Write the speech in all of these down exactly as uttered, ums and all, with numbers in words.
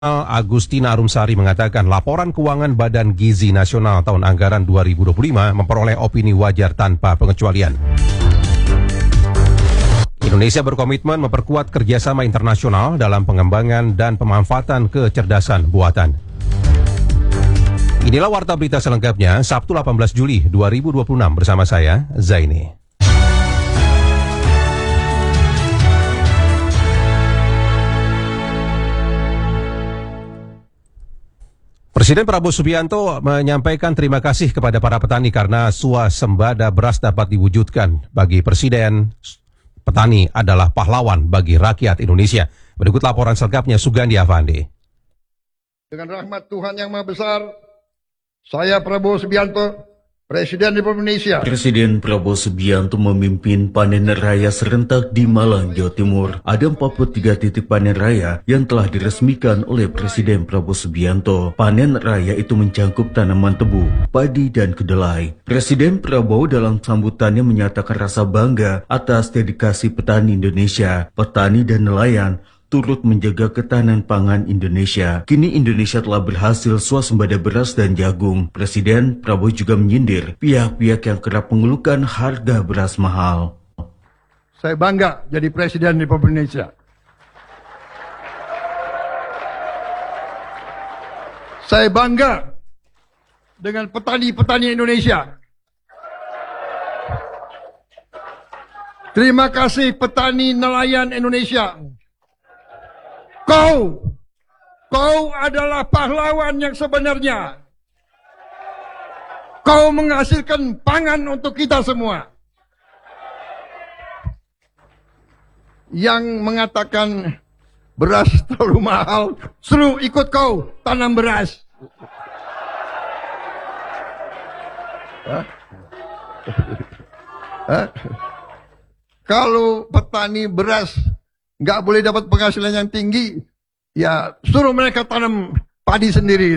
Agustina Arumsari mengatakan laporan keuangan Badan Gizi Nasional tahun anggaran dua ribu dua puluh lima memperoleh opini wajar tanpa pengecualian. Indonesia berkomitmen memperkuat kerjasama internasional dalam pengembangan dan pemanfaatan kecerdasan buatan. Inilah warta berita selengkapnya Sabtu delapan belas Juli dua ribu dua puluh enam bersama saya, Zaini. Presiden Prabowo Subianto menyampaikan terima kasih kepada para petani karena swasembada beras dapat diwujudkan. Bagi Presiden, petani adalah pahlawan bagi rakyat Indonesia. Berikut laporan selengkapnya Sugandi Avandi. Dengan rahmat Tuhan yang Maha Besar, saya Prabowo Subianto, Presiden Republik Indonesia. Presiden Prabowo Subianto memimpin panen raya serentak di Malang, Jawa Timur. Ada empat puluh tiga titik panen raya yang telah diresmikan oleh Presiden Prabowo Subianto. Panen raya itu mencangkup tanaman tebu, padi, dan kedelai. Presiden Prabowo dalam sambutannya menyatakan rasa bangga atas dedikasi petani Indonesia, petani dan nelayan turut menjaga ketahanan pangan Indonesia. Kini Indonesia telah berhasil swasembada beras dan jagung. Presiden Prabowo juga menyindir pihak-pihak yang kerap mengeluhkan harga beras mahal. Saya bangga jadi Presiden Republik Indonesia. Saya bangga dengan petani-petani Indonesia. Terima kasih petani nelayan Indonesia. Kau, kau adalah pahlawan yang sebenarnya. Kau menghasilkan pangan untuk kita semua. Yang mengatakan beras terlalu mahal, suruh ikut kau tanam beras. Hah? Hah? Kalau petani beras nggak boleh dapat penghasilan yang tinggi, ya suruh mereka tanam padi sendiri.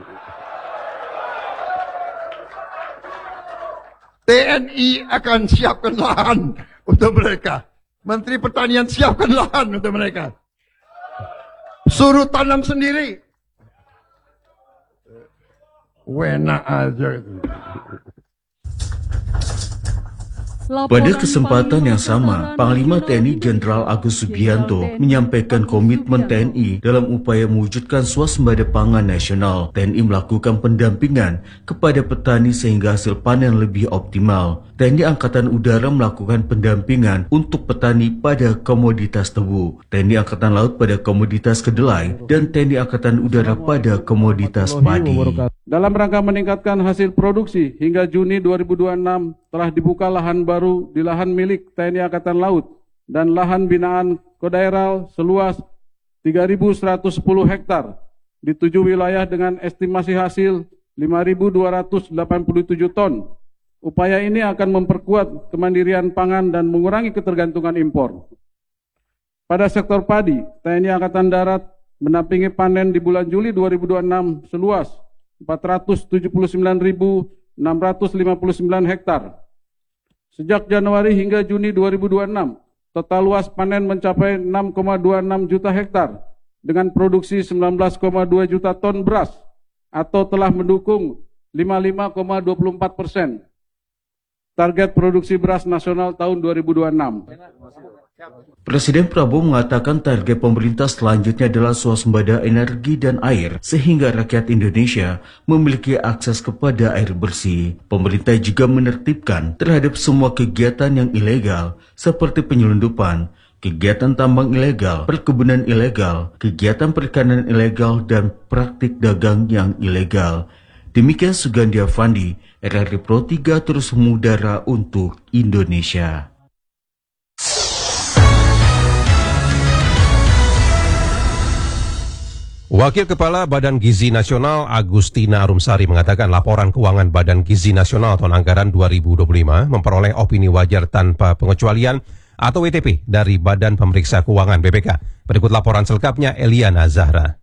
T N I akan siapkan lahan untuk mereka. Menteri Pertanian siapkan lahan untuk mereka. Suruh tanam sendiri. Wena aja itu. Pada kesempatan yang sama, Panglima T N I Jenderal Agus Subianto menyampaikan komitmen T N I dalam upaya mewujudkan swasembada pangan nasional. T N I melakukan pendampingan kepada petani sehingga hasil panen lebih optimal. T N I Angkatan Udara melakukan pendampingan untuk petani pada komoditas tebu, T N I Angkatan Laut pada komoditas kedelai, dan T N I Angkatan Udara pada komoditas padi. Dalam rangka meningkatkan hasil produksi, hingga Juni dua ribu dua puluh enam telah dibuka lahan baru di lahan milik T N I Angkatan Laut dan lahan binaan Kodaeral seluas tiga ribu seratus sepuluh hektar di tujuh wilayah dengan estimasi hasil lima ribu dua ratus delapan puluh tujuh ton. Upaya ini akan memperkuat kemandirian pangan dan mengurangi ketergantungan impor. Pada sektor padi, T N I Angkatan Darat mendampingi panen di bulan Juli dua ribu dua puluh enam seluas empat ratus tujuh puluh sembilan ribu enam ratus lima puluh sembilan hektar. Sejak Januari hingga Juni dua ribu dua puluh enam, total luas panen mencapai enam koma dua enam juta hektar dengan produksi sembilan belas koma dua juta ton beras atau telah mendukung lima puluh lima koma dua puluh empat persen target produksi beras nasional tahun dua ribu dua puluh enam. Presiden Prabowo mengatakan target pemerintah selanjutnya adalah swasembada energi dan air sehingga rakyat Indonesia memiliki akses kepada air bersih. Pemerintah juga menertibkan terhadap semua kegiatan yang ilegal seperti penyelundupan, kegiatan tambang ilegal, perkebunan ilegal, kegiatan perikanan ilegal, dan praktik dagang yang ilegal. Demikian Sugandi Avandi, R R I Pro tiga terus mengudara untuk Indonesia. Wakil Kepala Badan Gizi Nasional Agustina Arumsari mengatakan laporan keuangan Badan Gizi Nasional tahun anggaran dua ribu dua puluh lima memperoleh opini wajar tanpa pengecualian atau W T P dari Badan Pemeriksa Keuangan B P K. Berikut laporan selengkapnya Eliana Zahra.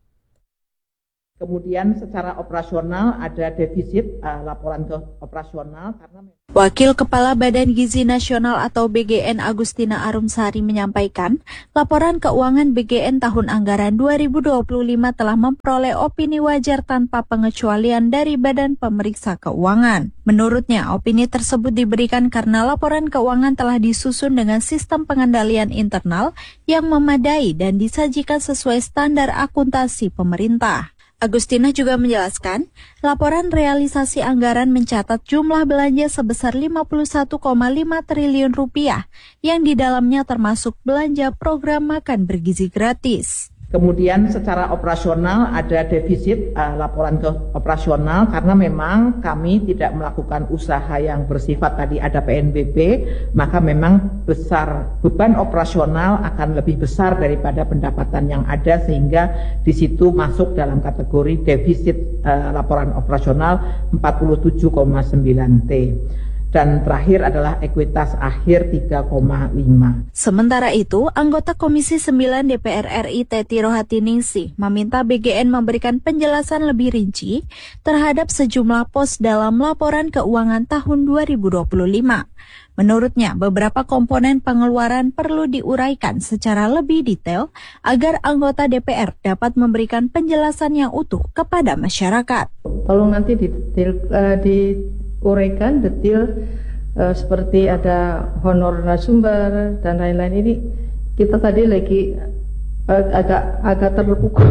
Kemudian secara operasional ada defisit uh, laporan ke operasional karena Wakil Kepala Badan Gizi Nasional atau B G N Agustina Arumsari menyampaikan, laporan keuangan B G N tahun anggaran dua ribu dua puluh lima telah memperoleh opini wajar tanpa pengecualian dari Badan Pemeriksa Keuangan. Menurutnya, opini tersebut diberikan karena laporan keuangan telah disusun dengan sistem pengendalian internal yang memadai dan disajikan sesuai standar akuntansi pemerintah. Agustina juga menjelaskan, laporan realisasi anggaran mencatat jumlah belanja sebesar lima puluh satu koma lima triliun rupiah, yang di dalamnya termasuk belanja program makan bergizi gratis. Kemudian secara operasional ada defisit uh, laporan ke operasional karena memang kami tidak melakukan usaha yang bersifat tadi ada P N B B, maka memang besar beban operasional akan lebih besar daripada pendapatan yang ada sehingga di situ masuk dalam kategori defisit uh, laporan operasional empat puluh tujuh koma sembilan T. Dan terakhir adalah ekuitas akhir tiga koma lima. Sementara itu, anggota Komisi sembilan D P R R I Teti Rohatiningsih meminta B G N memberikan penjelasan lebih rinci terhadap sejumlah pos dalam laporan keuangan tahun dua ribu dua puluh lima. Menurutnya, beberapa komponen pengeluaran perlu diuraikan secara lebih detail agar anggota D P R dapat memberikan penjelasan yang utuh kepada masyarakat. Tolong nanti detail, uh, di uraikan detail uh, seperti ada honor narasumber dan lain-lain. Ini kita tadi lagi uh, agak agak terpukul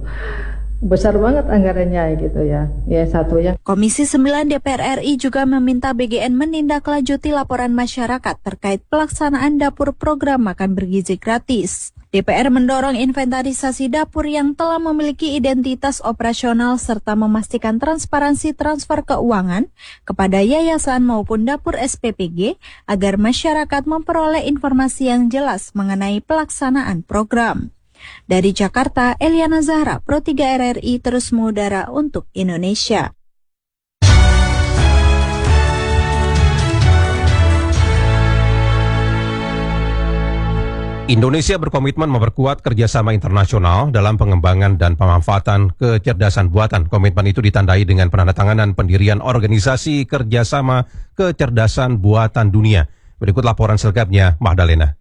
besar banget anggarannya gitu ya. Ya satu yang Komisi sembilan D P R R I juga meminta B G N menindaklanjuti laporan masyarakat terkait pelaksanaan dapur program makan bergizi gratis. D P R mendorong inventarisasi dapur yang telah memiliki identitas operasional serta memastikan transparansi transfer keuangan kepada yayasan maupun dapur S P P G agar masyarakat memperoleh informasi yang jelas mengenai pelaksanaan program. Dari Jakarta, Eliana Zahra, Pro tiga R R I terus mengudara untuk Indonesia. Indonesia berkomitmen memperkuat kerjasama internasional dalam pengembangan dan pemanfaatan kecerdasan buatan. Komitmen itu ditandai dengan penandatanganan pendirian Organisasi Kerjasama Kecerdasan Buatan Dunia. Berikut laporan selengkapnya, Magdalena.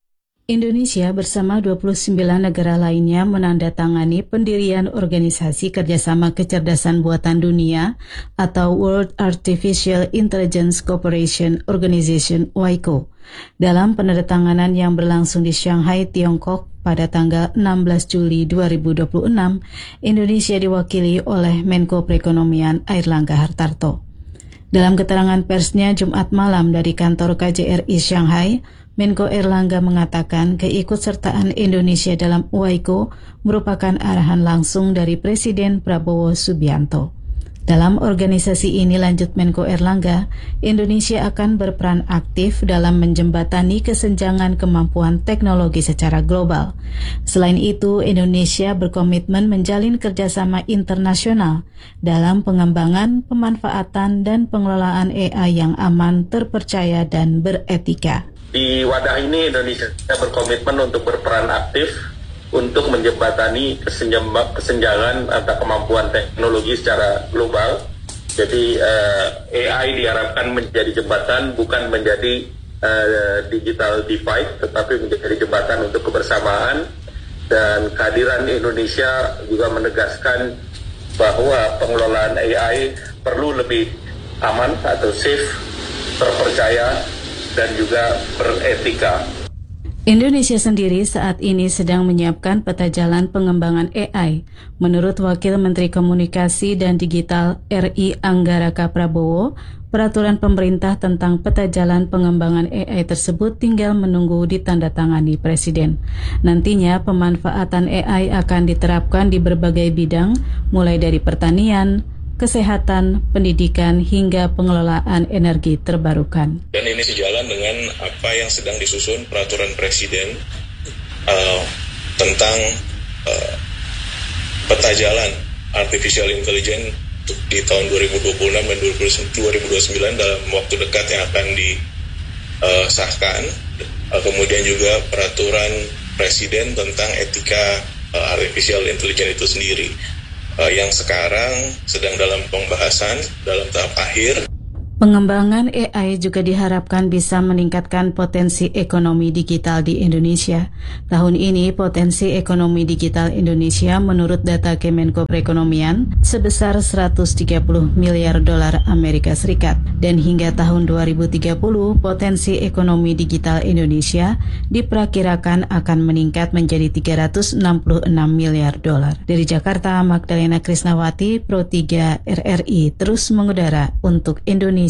Indonesia bersama dua puluh sembilan negara lainnya menandatangani pendirian Organisasi Kerjasama Kecerdasan Buatan Dunia atau World Artificial Intelligence Cooperation Organization W I C O. Dalam penandatanganan yang berlangsung di Shanghai, Tiongkok pada tanggal enam belas Juli dua ribu dua puluh enam, Indonesia diwakili oleh Menko Perekonomian Airlangga Hartarto. Dalam keterangan persnya Jumat malam dari kantor K J R I Shanghai, Menko Airlangga mengatakan keikutsertaan Indonesia dalam W I C O merupakan arahan langsung dari Presiden Prabowo Subianto. Dalam organisasi ini, lanjut Menko Airlangga, Indonesia akan berperan aktif dalam menjembatani kesenjangan kemampuan teknologi secara global. Selain itu, Indonesia berkomitmen menjalin kerjasama internasional dalam pengembangan, pemanfaatan, dan pengelolaan A I yang aman, terpercaya, dan beretika. Di wadah ini Indonesia berkomitmen untuk berperan aktif untuk menjembatani kesenjangan antara kemampuan teknologi secara global. Jadi uh, A I diharapkan menjadi jembatan, bukan menjadi uh, digital divide, tetapi menjadi jembatan untuk kebersamaan. Dan kehadiran Indonesia juga menegaskan bahwa pengelolaan A I perlu lebih aman atau safe, terpercaya, dan juga beretika. Indonesia sendiri saat ini sedang menyiapkan peta jalan pengembangan A I. Menurut Wakil Menteri Komunikasi dan Digital R I Anggaraka Prabowo, peraturan pemerintah tentang peta jalan pengembangan A I tersebut tinggal menunggu ditandatangani Presiden. Nantinya pemanfaatan A I akan diterapkan di berbagai bidang, mulai dari pertanian, kesehatan, pendidikan, hingga pengelolaan energi terbarukan. Dan ini sejalan dengan apa yang sedang disusun peraturan Presiden uh, tentang uh, peta jalan Artificial Intelligence di tahun dua ribu dua puluh enam dan dua ribu dua puluh sembilan dalam waktu dekat yang akan disahkan. Uh, kemudian juga peraturan Presiden tentang etika uh, Artificial Intelligence itu sendiri. Uh, yang sekarang sedang dalam pembahasan dalam tahap akhir. Pengembangan A I juga diharapkan bisa meningkatkan potensi ekonomi digital di Indonesia. Tahun ini potensi ekonomi digital Indonesia menurut data Kemenko Perekonomian sebesar seratus tiga puluh miliar dolar Amerika Serikat. Dan hingga tahun dua ribu tiga puluh potensi ekonomi digital Indonesia diperkirakan akan meningkat menjadi tiga ratus enam puluh enam miliar dolar. Dari Jakarta, Magdalena Krisnawati, Pro tiga R R I terus mengudara untuk Indonesia.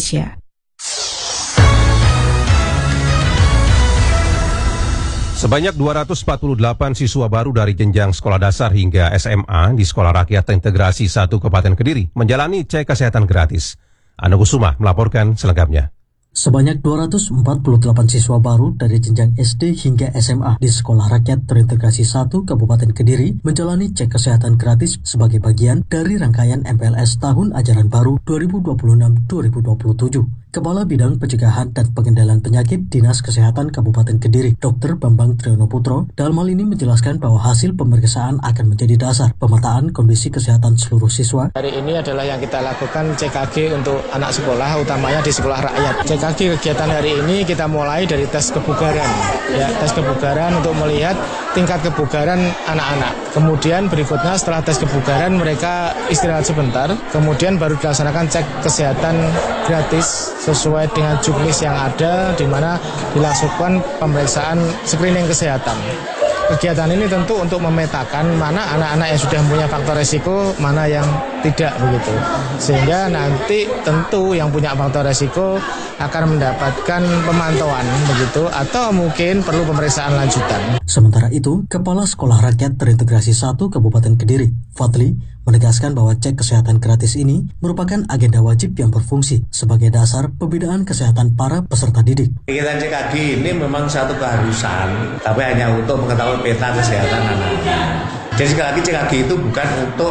Sebanyak dua ratus empat puluh delapan siswa baru dari jenjang sekolah dasar hingga S M A di Sekolah Rakyat Integrasi satu Kabupaten Kediri menjalani cek kesehatan gratis. Ana Kusuma melaporkan selengkapnya. Sebanyak dua ratus empat puluh delapan siswa baru dari jenjang S D hingga S M A di Sekolah Rakyat Terintegrasi satu Kabupaten Kediri menjalani cek kesehatan gratis sebagai bagian dari rangkaian M P L S tahun ajaran baru dua ribu dua puluh enam dua ribu dua puluh tujuh. Kepala Bidang Pencegahan dan Pengendalian Penyakit Dinas Kesehatan Kabupaten Kediri, Dokter Bambang Triyono Putro, dalam hal ini menjelaskan bahwa hasil pemeriksaan akan menjadi dasar pemetaan kondisi kesehatan seluruh siswa. Hari ini adalah yang kita lakukan C K G untuk anak sekolah, utamanya di sekolah rakyat. C K G kegiatan hari ini kita mulai dari tes kebugaran, ya tes kebugaran untuk melihat tingkat kebugaran anak-anak. Kemudian berikutnya setelah tes kebugaran mereka istirahat sebentar, kemudian baru dilaksanakan cek kesehatan gratis sesuai dengan juknis yang ada, di mana dilakukan pemeriksaan screening kesehatan. Kegiatan ini tentu untuk memetakan mana anak-anak yang sudah punya faktor resiko, mana yang tidak begitu. Sehingga nanti tentu yang punya faktor resiko akan mendapatkan pemantauan begitu, atau mungkin perlu pemeriksaan lanjutan. Sementara itu, Kepala Sekolah Rakyat Terintegrasi satu Kabupaten Kediri, Fadli, menegaskan bahwa cek kesehatan gratis ini merupakan agenda wajib yang berfungsi sebagai dasar pembinaan kesehatan para peserta didik. Kegiatan C K G ini memang satu keharusan, tapi hanya untuk mengetahui peta kesehatan anak-anak. Jadi sekali lagi C K G itu bukan untuk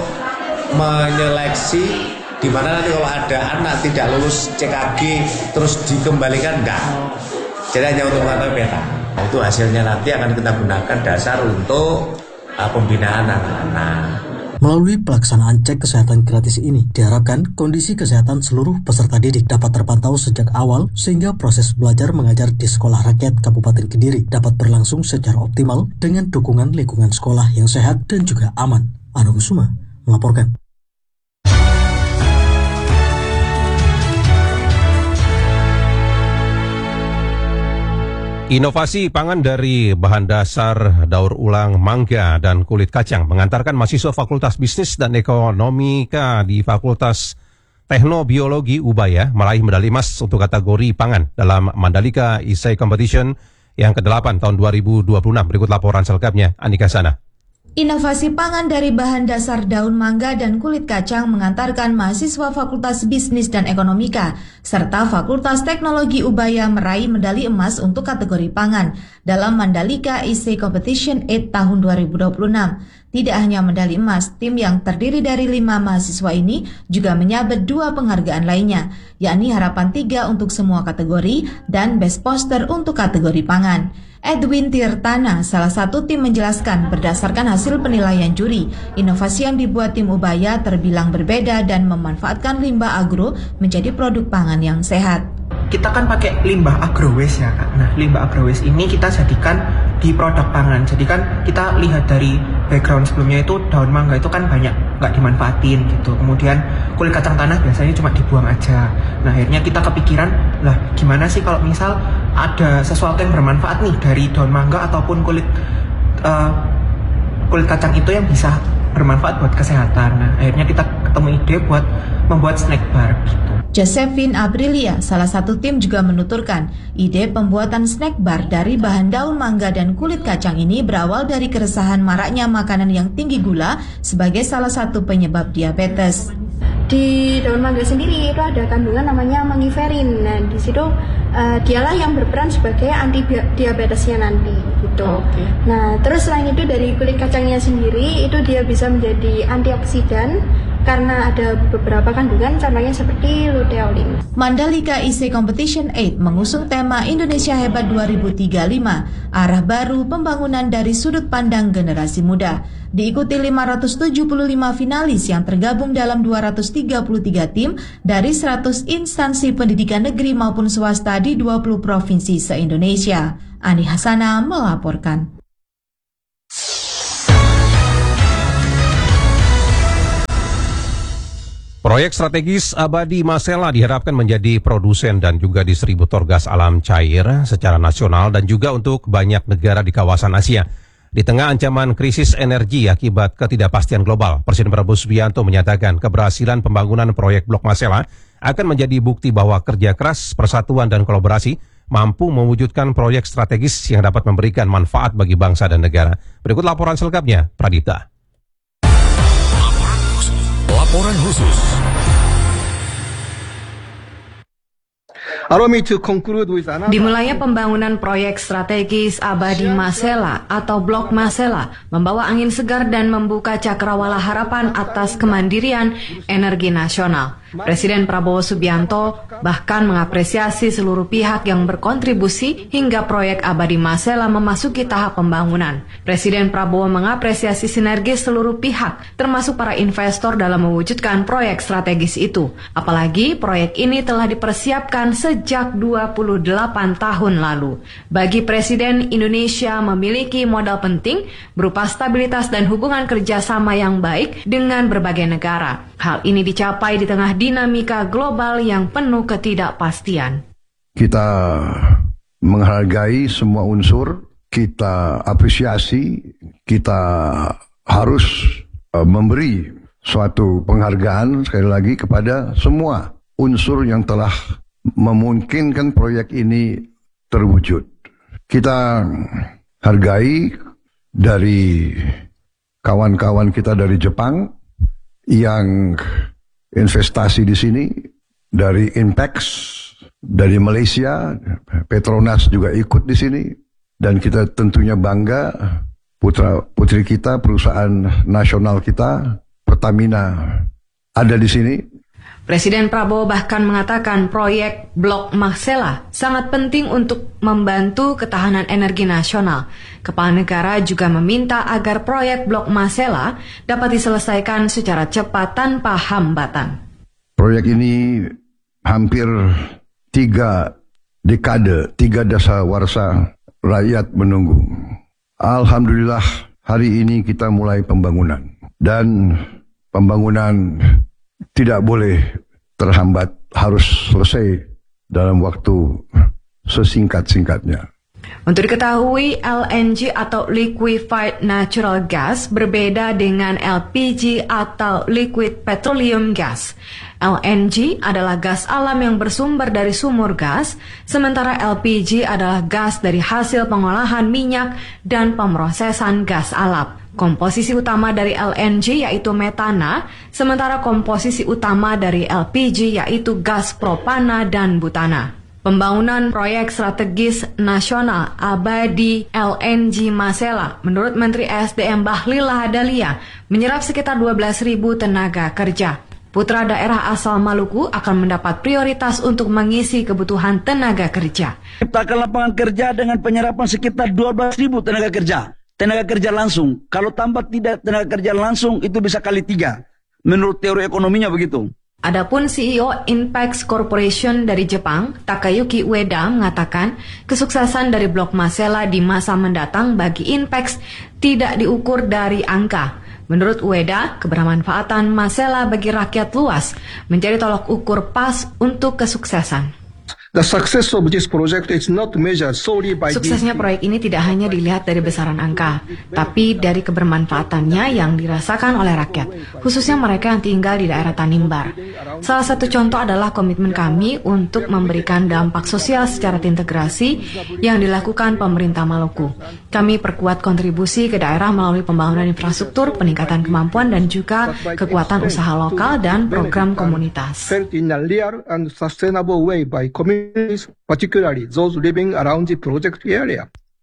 menyeleksi di mana nanti kalau ada anak tidak lulus C K G terus dikembalikan, enggak. Jadi hanya untuk mengetahui peta. Nah, itu hasilnya nanti akan kita gunakan dasar untuk uh, pembinaan anak-anak. Melalui pelaksanaan cek kesehatan gratis ini, diharapkan kondisi kesehatan seluruh peserta didik dapat terpantau sejak awal sehingga proses belajar mengajar di Sekolah Rakyat Kabupaten Kediri dapat berlangsung secara optimal dengan dukungan lingkungan sekolah yang sehat dan juga aman. Ana Kusuma melaporkan. Inovasi pangan dari bahan dasar daur ulang mangga dan kulit kacang mengantarkan mahasiswa Fakultas Bisnis dan Ekonomika di Fakultas Teknobiologi Ubaya meraih medali emas untuk kategori pangan dalam Mandalika Essay Competition yang kedelapan tahun dua ribu dua puluh enam. Berikut laporan selengkapnya, Anika Sana. Inovasi pangan dari bahan dasar daun mangga dan kulit kacang mengantarkan mahasiswa Fakultas Bisnis dan Ekonomika serta Fakultas Teknologi Ubaya meraih medali emas untuk kategori pangan dalam Mandalika Essay Competition delapan tahun dua ribu dua puluh enam. Tidak hanya medali emas, tim yang terdiri dari lima mahasiswa ini juga menyabet dua penghargaan lainnya, yakni Harapan tiga untuk semua kategori dan Best Poster untuk kategori pangan. Edwin Tirtana, salah satu tim, menjelaskan berdasarkan hasil penilaian juri, inovasi yang dibuat tim Ubaya terbilang berbeda dan memanfaatkan limbah agro menjadi produk pangan yang sehat. Kita kan pakai limbah agro waste ya Kak. Nah, limbah agro waste ini kita jadikan di produk pangan. Jadi kan kita lihat dari background sebelumnya itu daun mangga itu kan banyak nggak dimanfaatin gitu. Kemudian kulit kacang tanah biasanya cuma dibuang aja. Nah, akhirnya kita kepikiran, lah gimana sih kalau misal ada sesuatu yang bermanfaat nih dari daun mangga ataupun kulit uh, kulit kacang itu yang bisa bermanfaat buat kesehatan. Nah, akhirnya kita ketemu ide buat membuat snack bar gitu. Josephine Aprilia, salah satu tim, juga menuturkan ide pembuatan snack bar dari bahan daun mangga dan kulit kacang ini berawal dari keresahan maraknya makanan yang tinggi gula sebagai salah satu penyebab diabetes. Di daun mangga sendiri itu ada kandungan namanya mangiferin. Nah, di situ uh, dialah yang berperan sebagai anti diabetesnya nanti gitu. Okay. Nah, terus selain itu dari kulit kacangnya sendiri itu dia bisa menjadi antioksidan karena ada beberapa kandungan contohnya seperti luteolin. Mandalika Essay Competition delapan mengusung tema Indonesia Hebat dua ribu tiga puluh lima, arah baru pembangunan dari sudut pandang generasi muda. diikuti lima ratus tujuh puluh lima finalis yang tergabung dalam dua ratus tiga puluh tiga tim dari seratus instansi pendidikan negeri maupun swasta di dua puluh provinsi se-Indonesia. Ani Hasana melaporkan. Proyek strategis Abadi Masela diharapkan menjadi produsen dan juga distributor gas alam cair secara nasional dan juga untuk banyak negara di kawasan Asia. Di tengah ancaman krisis energi akibat ketidakpastian global, Presiden Prabowo Subianto menyatakan keberhasilan pembangunan proyek Blok Masela akan menjadi bukti bahwa kerja keras, persatuan dan kolaborasi mampu mewujudkan proyek strategis yang dapat memberikan manfaat bagi bangsa dan negara. Berikut laporan selengkapnya, Pradita. Laporan khusus. Dimulainya pembangunan proyek strategis Abadi Masela atau Blok Masela membawa angin segar dan membuka cakrawala harapan atas kemandirian energi nasional. Presiden Prabowo Subianto bahkan mengapresiasi seluruh pihak yang berkontribusi hingga proyek Abadi Masela memasuki tahap pembangunan. Presiden Prabowo mengapresiasi sinergi seluruh pihak, termasuk para investor dalam mewujudkan proyek strategis itu. Apalagi proyek ini telah dipersiapkan sejak dua puluh delapan tahun lalu. Bagi Presiden, Indonesia memiliki modal penting berupa stabilitas dan hubungan kerjasama yang baik dengan berbagai negara. Hal ini dicapai di tengah dinamika global yang penuh ketidakpastian. Kita menghargai semua unsur, kita apresiasi, kita harus uh, memberi suatu penghargaan sekali lagi kepada semua unsur yang telah memungkinkan proyek ini terwujud. Kita hargai dari kawan-kawan kita dari Jepang yang investasi di sini, dari Inpex, dari Malaysia, Petronas juga ikut di sini, dan kita tentunya bangga putra putri kita, perusahaan nasional kita, Pertamina ada di sini. Presiden Prabowo bahkan mengatakan proyek Blok Masela sangat penting untuk membantu ketahanan energi nasional. Kepala negara juga meminta agar proyek Blok Masela dapat diselesaikan secara cepat tanpa hambatan. Proyek ini hampir tiga dekade, tiga dasawarsa rakyat menunggu. Alhamdulillah hari ini kita mulai pembangunan. Dan pembangunan tidak boleh terhambat, harus selesai dalam waktu sesingkat-singkatnya. Untuk diketahui, L N G atau Liquefied Natural Gas berbeda dengan L P G atau Liquid Petroleum Gas. L N G adalah gas alam yang bersumber dari sumur gas, sementara L P G adalah gas dari hasil pengolahan minyak dan pemrosesan gas alam. Komposisi utama dari L N G yaitu metana, sementara komposisi utama dari L P G yaitu gas propana dan butana. Pembangunan proyek strategis nasional Abadi L N G Masela menurut Menteri S D M Bahlil Lahadalia menyerap sekitar dua belas ribu tenaga kerja. Putra daerah asal Maluku akan mendapat prioritas untuk mengisi kebutuhan tenaga kerja. Ciptakan lapangan kerja dengan penyerapan sekitar dua belas ribu tenaga kerja. Tenaga kerja langsung. Kalau tambah tidak tenaga kerja langsung itu bisa kali tiga. Menurut teori ekonominya begitu. Adapun C E O Inpex Corporation dari Jepang, Takayuki Ueda, mengatakan kesuksesan dari Blok Masela di masa mendatang bagi Inpex tidak diukur dari angka. Menurut Ueda, kebermanfaatan Masela bagi rakyat luas menjadi tolok ukur pas untuk kesuksesan. The success of this project is not measured solely by Suksesnya proyek ini tidak hanya dilihat dari besaran angka, tapi dari kebermanfaatannya yang dirasakan oleh rakyat, khususnya mereka yang tinggal di daerah Tanimbar. Salah satu contoh adalah komitmen kami untuk memberikan dampak sosial secara integrasi yang dilakukan pemerintah Maluku. Kami perkuat kontribusi ke daerah melalui pembangunan infrastruktur, peningkatan kemampuan, dan juga kekuatan usaha lokal dan program komunitas. in a real and sustainable way by communities, particularly those living around the project area.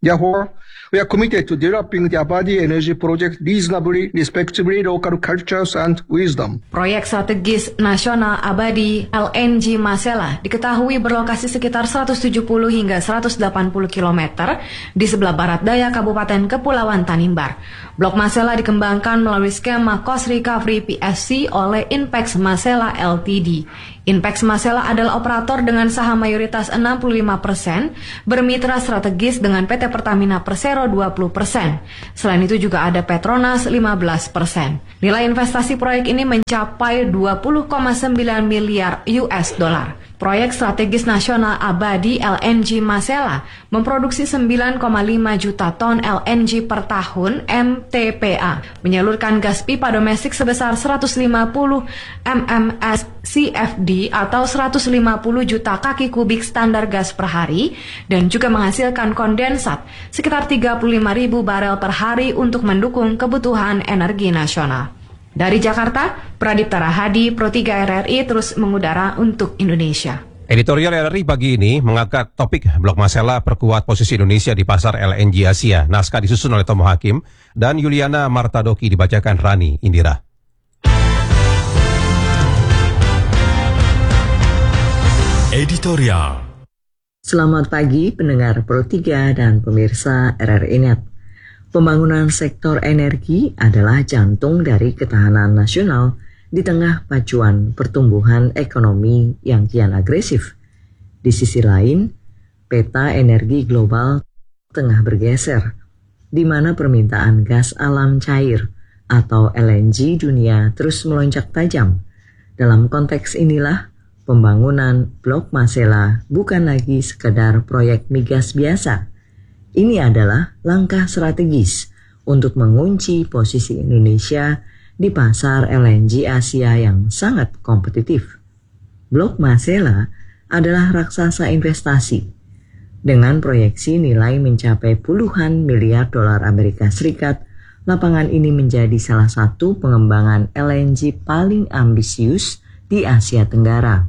Therefore, we are committed to developing the Abadi energy project reasonably, respecting local cultures and wisdom. Proyek strategis nasional Abadi L N G Masela diketahui berlokasi sekitar seratus tujuh puluh hingga seratus delapan puluh kilometer di sebelah barat daya Kabupaten Kepulauan Tanimbar. Blok Masela dikembangkan melalui skema Cost Recovery P S C oleh Inpex Masela L T D. Inpex Masela adalah operator dengan saham mayoritas enam puluh lima persen, bermitra strategis dengan P T Pertamina Persero dua puluh persen. Selain itu juga ada Petronas lima belas persen. Nilai investasi proyek ini mencapai dua puluh koma sembilan miliar U S dollar. Proyek strategis nasional Abadi L N G Masela memproduksi sembilan koma lima juta ton L N G per tahun M T P A, menyalurkan gas pipa domestik sebesar seratus lima puluh M M S C F D atau seratus lima puluh juta kaki kubik standar gas per hari, dan juga menghasilkan kondensat sekitar tiga puluh lima ribu barel per hari untuk mendukung kebutuhan energi nasional. Dari Jakarta, Pradipta Rahadi, Pro tiga R R I terus mengudara untuk Indonesia. Editorial R R I pagi ini mengangkat topik Blok Masela perkuat posisi Indonesia di pasar L N G Asia. Naskah disusun oleh Tomo Hakim dan Yuliana Martadoki dibacakan Rani Indira. Editorial. Selamat pagi pendengar Pro tiga dan pemirsa R R I Net. Pembangunan sektor energi adalah jantung dari ketahanan nasional di tengah pacuan pertumbuhan ekonomi yang kian agresif. Di sisi lain, peta energi global tengah bergeser, di mana permintaan gas alam cair atau L N G dunia terus melonjak tajam. Dalam konteks inilah, pembangunan Blok Masela bukan lagi sekedar proyek migas biasa. Ini adalah langkah strategis untuk mengunci posisi Indonesia di pasar L N G Asia yang sangat kompetitif. Blok Masela adalah raksasa investasi. Dengan proyeksi nilai mencapai puluhan miliar dolar Amerika Serikat, lapangan ini menjadi salah satu pengembangan L N G paling ambisius di Asia Tenggara.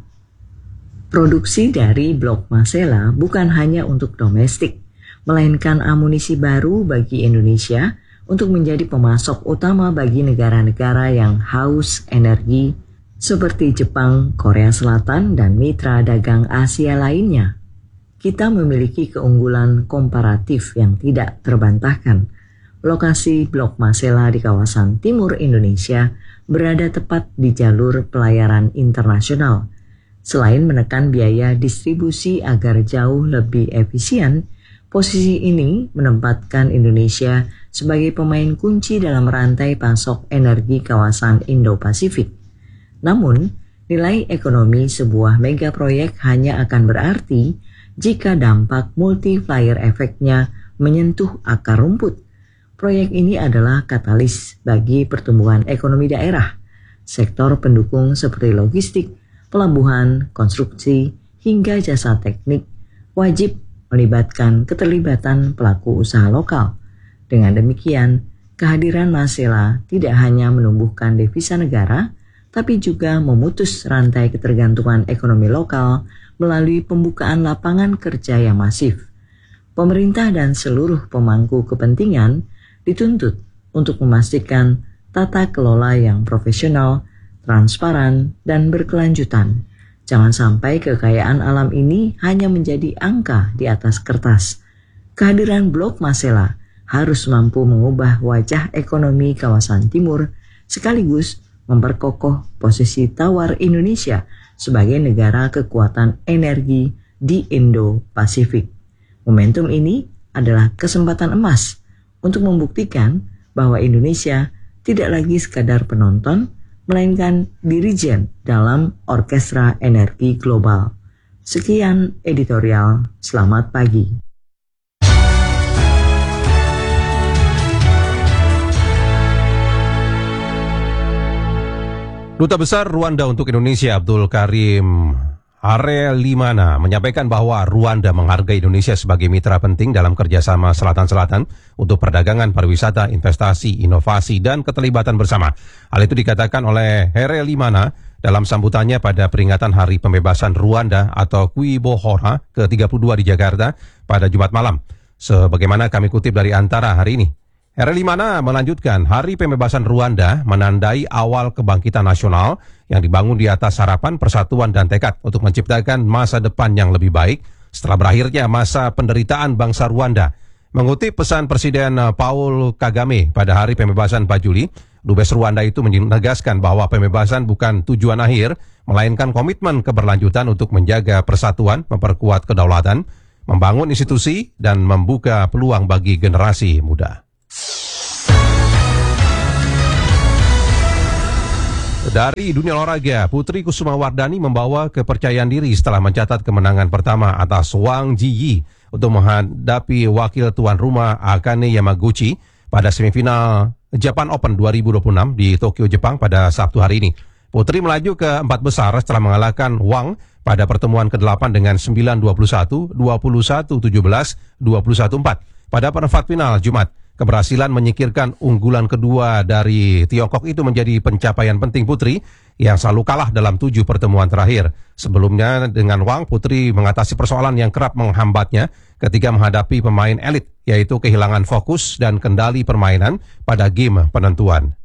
Produksi dari Blok Masela bukan hanya untuk domestik, melainkan amunisi baru bagi Indonesia untuk menjadi pemasok utama bagi negara-negara yang haus energi seperti Jepang, Korea Selatan, dan mitra dagang Asia lainnya. Kita memiliki keunggulan komparatif yang tidak terbantahkan. Lokasi Blok Masela di kawasan timur Indonesia berada tepat di jalur pelayaran internasional. Selain menekan biaya distribusi agar jauh lebih efisien, posisi ini menempatkan Indonesia sebagai pemain kunci dalam rantai pasok energi kawasan Indo-Pasifik. Namun, nilai ekonomi sebuah mega proyek hanya akan berarti jika dampak multiplier efeknya menyentuh akar rumput. Proyek ini adalah katalis bagi pertumbuhan ekonomi daerah. Sektor pendukung seperti logistik, pelabuhan, konstruksi, hingga jasa teknik wajib melibatkan keterlibatan pelaku usaha lokal. Dengan demikian, kehadiran Masela tidak hanya menumbuhkan devisa negara, tapi juga memutus rantai ketergantungan ekonomi lokal melalui pembukaan lapangan kerja yang masif. Pemerintah dan seluruh pemangku kepentingan dituntut untuk memastikan tata kelola yang profesional, transparan, dan berkelanjutan. Jangan sampai kekayaan alam ini hanya menjadi angka di atas kertas. Kehadiran Blok Masela harus mampu mengubah wajah ekonomi kawasan timur, sekaligus memperkokoh posisi tawar Indonesia sebagai negara kekuatan energi di Indo-Pasifik. Momentum ini adalah kesempatan emas untuk membuktikan bahwa Indonesia tidak lagi sekadar penonton, melainkan dirijen dalam orkestra energi global. Sekian editorial, selamat pagi. Duta Besar Rwanda untuk Indonesia Abdul Karim Harelimana menyampaikan bahwa Rwanda menghargai Indonesia sebagai mitra penting dalam kerjasama Selatan-Selatan untuk perdagangan, pariwisata, investasi, inovasi, dan keterlibatan bersama. Hal itu dikatakan oleh Harelimana dalam sambutannya pada peringatan Hari Pembebasan Rwanda atau Kwibohora ke tiga puluh dua di Jakarta pada Jumat malam. Sebagaimana kami kutip dari Antara hari ini. R L I Mana melanjutkan, Hari Pembebasan Rwanda menandai awal kebangkitan nasional yang dibangun di atas harapan, persatuan, dan tekad untuk menciptakan masa depan yang lebih baik setelah berakhirnya masa penderitaan bangsa Rwanda. Mengutip pesan Presiden Paul Kagame pada Hari Pembebasan empat Juli, Dubes Rwanda itu menegaskan bahwa pembebasan bukan tujuan akhir, melainkan komitmen keberlanjutan untuk menjaga persatuan, memperkuat kedaulatan, membangun institusi, dan membuka peluang bagi generasi muda. Dari dunia olahraga, Putri Kusumawardhani membawa kepercayaan diri setelah mencatat kemenangan pertama atas Wang Jiyi untuk menghadapi wakil tuan rumah Akane Yamaguchi pada semifinal Japan Open dua ribu dua puluh enam di Tokyo, Jepang pada Sabtu hari ini. Putri melaju ke empat besar setelah mengalahkan Wang pada pertemuan kedelapan dengan sembilan dua puluh satu, dua puluh satu tujuh belas, dua puluh satu empat. Pada perempat final Jumat, keberhasilan menyingkirkan unggulan kedua dari Tiongkok itu menjadi pencapaian penting Putri yang selalu kalah dalam tujuh pertemuan terakhir. Sebelumnya dengan Wang, Putri mengatasi persoalan yang kerap menghambatnya ketika menghadapi pemain elit, yaitu kehilangan fokus dan kendali permainan pada game penentuan.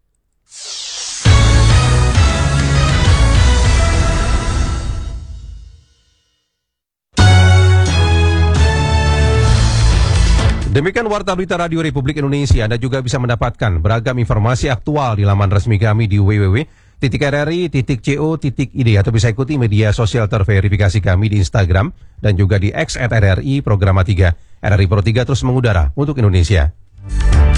Demikian Warta Berita Radio Republik Indonesia. Anda juga bisa mendapatkan beragam informasi aktual di laman resmi kami di w w w titik r r i titik co titik i d atau bisa ikuti media sosial terverifikasi kami di Instagram dan juga di X at R R I Programa tiga. R R I Pro tiga terus mengudara untuk Indonesia.